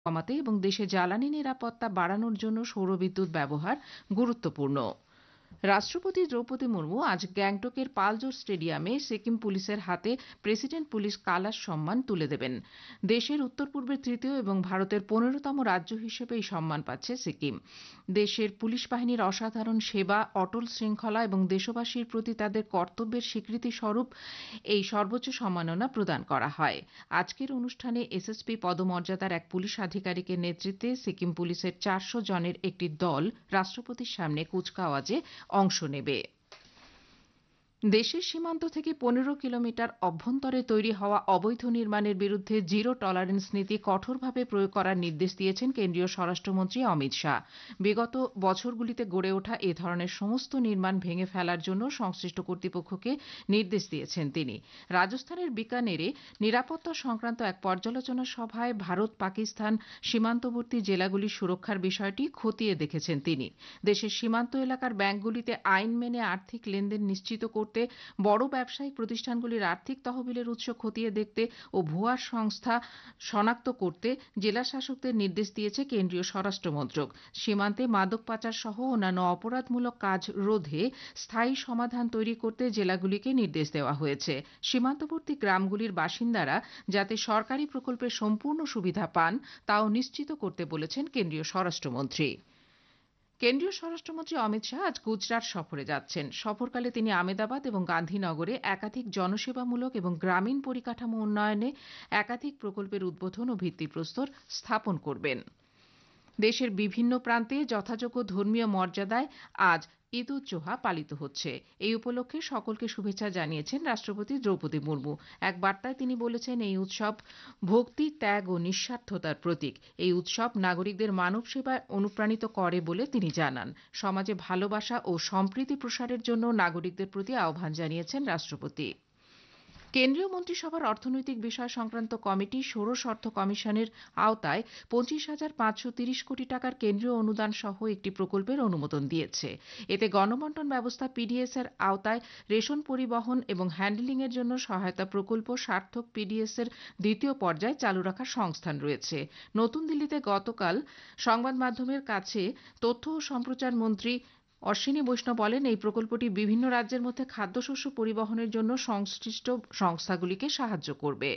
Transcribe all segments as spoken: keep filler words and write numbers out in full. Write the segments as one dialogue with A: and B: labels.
A: কমাতে এবং দেশে জ্বালানি নিরাপত্তা বাড়ানোর জন্য সৌরবিদ্যুৎ ব্যবহার গুরুত্বপূর্ণ। রাষ্ট্রপতি দ্রৌপদী মুর্মু আজ গ্যাংটকের পালজোর স্টেডিয়ামে সিকিম পুলিশের হাতে প্রেসিডেন্ট পুলিশ কালাশ সম্মান তুলে দেবেন। দেশের উত্তর পূর্বের তৃতীয় এবং ভারতের পনেরোতম রাজ্য হিসেবে এই সম্মান পাচ্ছে সিকিম। দেশের পুলিশ বাহিনীর অসাধারণ সেবা, অটল শৃঙ্খলা এবং দেশবাসীর প্রতি তাদের কর্তব্যের স্বীকৃতি স্বরূপ এই সর্বোচ্চ সম্মাননা প্রদান করা হয়। আজকের অনুষ্ঠানে এসএসপি পদমর্যাদার এক পুলিশ আধিকারিকের নেতৃত্বে সিকিম পুলিশের চারশো জনের একটি দল রাষ্ট্রপতির সামনে কুচকাওয়াজে অংশ নেবে। দেশের সীমান্ত থেকে পনেরো কিলোমিটার অভ্যন্তরে তৈরি হওয়া অবৈধ নির্মাণের বিরুদ্ধে জিরো টলারেন্স নীতি কঠোরভাবে প্রয়োগ করার নির্দেশ দিয়েছেন কেন্দ্রীয় স্বরাষ্ট্রমন্ত্রী অমিত শাহ। বিগত বছরগুলিতে গড়ে ওঠা এ ধরনের সমস্ত নির্মাণ ভেঙে ফেলার জন্য সংশ্লিষ্ট কর্তৃপক্ষকে নির্দেশ দিয়েছেন তিনি। রাজস্থানের বিকানেরে নিরাপত্তা সংক্রান্ত এক পর্যালোচনা সভায় ভারত পাকিস্তান সীমান্তবর্তী জেলাগুলির সুরক্ষার বিষয়টি খতিয়ে দেখেছেন তিনি। দেশের সীমান্ত এলাকার ব্যাংকগুলিতে আইন মেনে আর্থিক লেনদেন নিশ্চিত করতে, বড় ব্যবসায়িক প্রতিষ্ঠানগুলির আর্থিক তহবিলের উৎস খতিয়ে দেখতে ও ভুয়া সংস্থা শনাক্ত করতে জেলা শাসকদের নির্দেশ দিয়েছে কেন্দ্রীয় স্বরাষ্ট্র মন্ত্রক। সীমান্তে মাদক পাচার সহ অন্যান্য অপরাধমূলক কাজ রোধে স্থায়ী সমাধান তৈরি করতে জেলাগুলিকে নির্দেশ দেওয়া হয়েছে। সীমান্তবর্তী গ্রামগুলির বাসিন্দারা যাতে সরকারি প্রকল্পের সম্পূর্ণ সুবিধা পান তাও নিশ্চিত করতে বলেছেন কেন্দ্রীয় স্বরাষ্ট্রমন্ত্রী। কেন্দ্রীয় স্বরাষ্ট্রমন্ত্রী অমিত শাহ আজ গুজরাট সফরে যাচ্ছেন। সফরকালে তিনি আমেদাবাদ এবং গান্ধীনগরে একাধিক জনসেবামূলক এবং গ্রামীণ পরিকাঠামো উন্নয়নে একাধিক প্রকল্পের উদ্বোধন ও ভিত্তিপ্রস্তর স্থাপন করবেন। দেশের বিভিন্ন প্রান্তে যথাযোগ্য ধর্মীয় মর্যাদায় আজ ঈদ উজ জোহা পালিত হচ্ছে। এই উপলক্ষে সকলকে শুভেচ্ছা জানিয়েছেন রাষ্ট্রপতি দ্রৌপদী মুর্মু। এক বার্তায় তিনি বলেছেন, এই উৎসব ভক্তি, ত্যাগ ও নিঃস্বার্থতার প্রতীক। এই উৎসব নাগরিকদের মানব সেবায় অনুপ্রাণিত করে বলে তিনি জানান। সমাজে ভালোবাসা ও সম্প্রীতি প্রসারের জন্য নাগরিকদের প্রতি আহ্বান জানিয়েছেন রাষ্ট্রপতি। কেন্দ্রীয় মন্ত্রিসভার অর্থনৈতিক বিষয় সংক্রান্ত কমিটি ষোড়শ অর্থ কমিশনের আওতায় পঁচিশ হাজার পাঁচশো তিরিশ কোটি টাকার কেন্দ্রীয় অনুদান সহ একটি প্রকল্পের অনুমোদন দিয়েছে। এতে গণবন্টন ব্যবস্থা পিডিএস এর আওতায় রেশন পরিবহন এবং হ্যান্ডলিং এর জন্য সহায়তা প্রকল্প সার্থক পিডিএস এর দ্বিতীয় পর্যায়ে চালু রাখার সংস্থান রয়েছে। নতুন দিল্লিতে গতকাল সংবাদ মাধ্যমের কাছে তথ্য ও সম্প্রচার মন্ত্রী অশ্বিনী বৈষ্ণব বলেন, এই প্রকল্পটি বিভিন্ন রাজ্যের মধ্যে খাদ্যশস্য পরিবহনের জন্য সংশ্লিষ্ট সংস্থাগুলিকে সাহায্য করবে।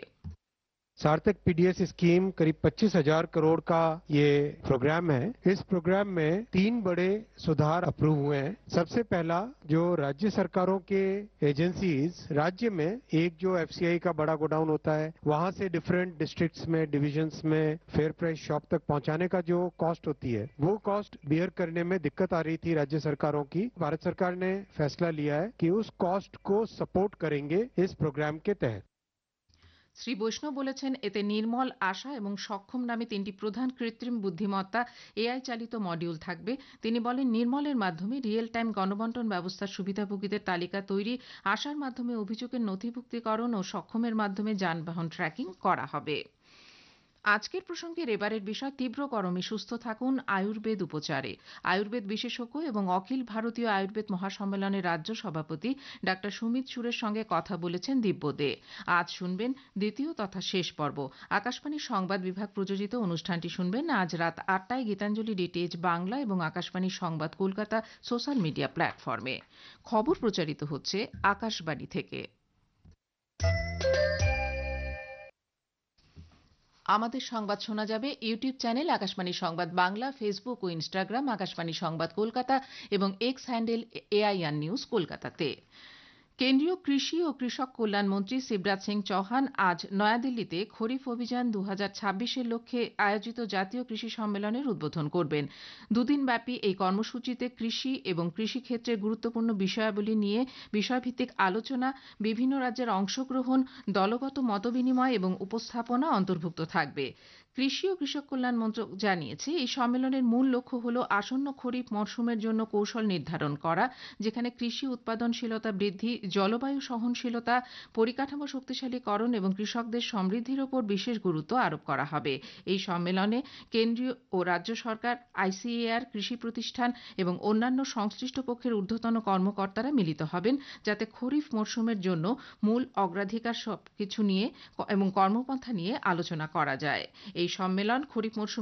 B: सार्थक पीडीएस स्कीम करीब पच्चीस हजार करोड़ का ये प्रोग्राम है। इस प्रोग्राम में तीन बड़े सुधार अप्रूव हुए हैं। सबसे पहला, जो राज्य सरकारों के एजेंसीज राज्य में एक जो एफसीआई का बड़ा गोडाउन होता है, वहां से डिफरेंट डिस्ट्रिक्ट्स में, डिविजन्स में फेयर प्राइस शॉप तक पहुंचाने का जो कॉस्ट होती है, वो कॉस्ट बियर करने में दिक्कत आ रही थी राज्य सरकारों की। भारत सरकार ने फैसला लिया है कि उस कॉस्ट को सपोर्ट करेंगे इस प्रोग्राम के तहत।
A: শ্রী বৈষ্ণব বলেছেন, এতে নির্মল, আশা এবং সক্ষম নামে তিনটি প্রধান কৃত্রিম বুদ্ধিমত্তা এআই চালিত মডিউল থাকবে। তিনি বলেন, নির্মলের মাধ্যমে রিয়েল টাইম গণবন্টন ব্যবস্থার সুবিধাভোগীদের তালিকা তৈরি, আশার মাধ্যমে অভিযোগের নথিভুক্তিকরণ ও সক্ষমের মাধ্যমে যানবাহন ট্র্যাকিং করা হবে। আজকের প্রসঙ্গের এবারের বিষয়, তীব্র গরমে সুস্থ থাকুন আয়ুর্বেদ উপচারে। আয়ুর্বেদ বিশেষজ্ঞ এবং অখিল ভারতীয় আয়ুর্বেদ মহাসম্মেলনের রাজ্য সভাপতি ডাক্তার সুমিত সুরের সঙ্গে কথা বলেছেন দিব্য দে। আজ শুনবেন দ্বিতীয় তথা শেষ পর্ব। আকাশবাণীর সংবাদ বিভাগ প্রযোজিত অনুষ্ঠানটি শুনবেন আজ রাত আটটায় গীতাঞ্জলি ডিটিএইচ বাংলা এবং আকাশবাণীর সংবাদ কলকাতা সোশ্যাল মিডিয়া প্ল্যাটফর্মে। খবর প্রচারিত হচ্ছে আকাশবাণী থেকে। আমাদের সংবাদ শোনা যাবে ইউটিউব চ্যানেল আকাশবাণী সংবাদ বাংলা, ফেসবুক ও ইনস্টাগ্রাম আকাশবাণী সংবাদ কলকাতা এবং এক্স হ্যান্ডেল এআইআর নিউজ কলকাতাতে। কেন্দ্রীয় কৃষি ও কৃষক কল্যাণ মন্ত্রী শিবরাজ সিং চৌহান আজ নয়াদিল্লিতে খরিফ অভিযান দু হাজার ছাব্বিশের লক্ষ্যে আয়োজিত জাতীয় কৃষি সম্মেলনের উদ্বোধন করবেন। দুদিনব্যাপী এই কর্মসূচিতে কৃষি এবং কৃষিক্ষেত্রের গুরুত্বপূর্ণ বিষয়াবলী নিয়ে বিষয়ভিত্তিক আলোচনা, বিভিন্ন রাজ্যের অংশগ্রহণ, দলগত মতবিনিময় এবং উপস্থাপনা অন্তর্ভুক্ত থাকবে। কৃষি ও কৃষক কল্যাণ মন্ত্রক জানিয়েছে, এই সম্মেলনের মূল লক্ষ্য হল আসন্ন খরিফ মরশুমের জন্য কৌশল নির্ধারণ করা, যেখানে কৃষি উৎপাদনশীলতা বৃদ্ধি, জলবায়ু সহনশীলতা, পরিকাঠামো শক্তিশালীকরণ এবং কৃষকদের সমৃদ্ধির ওপর বিশেষ গুরুত্ব আরোপ করা হবে। এই সম্মেলনে কেন্দ্রীয় ও রাজ্য সরকার, আইসিএআর, কৃষি প্রতিষ্ঠান এবং অন্যান্য সংশ্লিষ্ট পক্ষের ঊর্ধ্বতন কর্মকর্তারা মিলিত হবেন, যাতে খরিফ মরশুমের জন্য মূল অগ্রাধিকার সবকিছু নিয়ে এবং কর্মপন্থা নিয়ে আলোচনা করা যায়। এই সম্মেলন খরিফ মরশুম